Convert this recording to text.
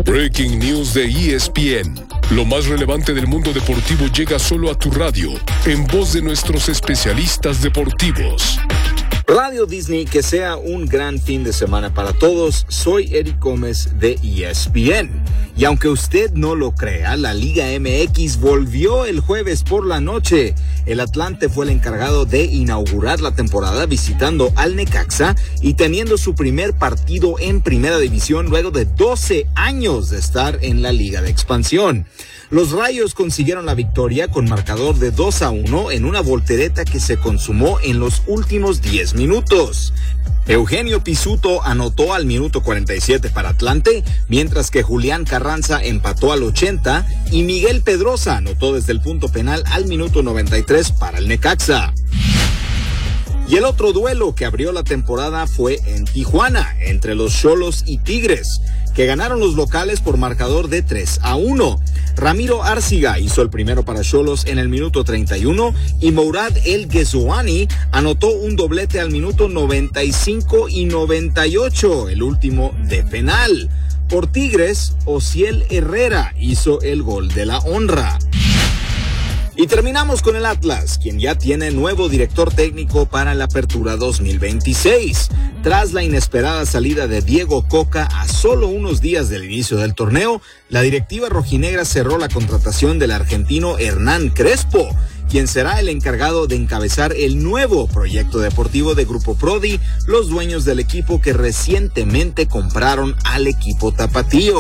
Breaking News de ESPN. Lo más relevante del mundo deportivo llega solo a tu radio, en voz de nuestros especialistas deportivos. Radio Disney, que sea un gran fin de semana para todos. Soy Eric Gómez de ESPN. Y aunque usted no lo crea, la Liga MX volvió el jueves por la noche. El Atlante fue el encargado de inaugurar la temporada visitando al Necaxa y teniendo su primer partido en Primera División luego de 12 años de estar en la Liga de Expansión. Los Rayos consiguieron la victoria con marcador de 2-1 en una voltereta que se consumó en los últimos 10 minutos. Eugenio Pizzuto anotó al minuto 47 para Atlante, mientras que Julián Carranza empató al 80 y Miguel Pedrosa anotó desde el punto penal al minuto 93 para el Necaxa. Y el otro duelo que abrió la temporada fue en Tijuana, entre los Xolos y Tigres, que ganaron los locales por marcador de 3-1. Ramiro Arciga hizo el primero para Xolos en el minuto 31 y Mourad El Ghezouani anotó un doblete al minuto 95 y 98, el último de penal. Por Tigres, Ociel Herrera hizo el gol de la honra. Y terminamos con el Atlas, quien ya tiene nuevo director técnico para la apertura 2026. Tras la inesperada salida de Diego Coca a solo unos días del inicio del torneo, la directiva rojinegra cerró la contratación del argentino Hernán Crespo, quien será el encargado de encabezar el nuevo proyecto deportivo de Grupo Prodi, los dueños del equipo que recientemente compraron al equipo tapatío.